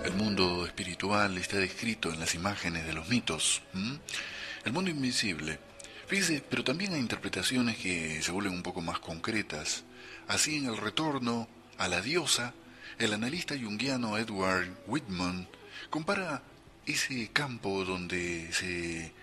El mundo espiritual está descrito en las imágenes de los mitos. El mundo invisible. Fíjese, pero también hay interpretaciones que se vuelven un poco más concretas. Así en El retorno a la diosa, el analista junguiano Edward Whitman compara ese campo donde se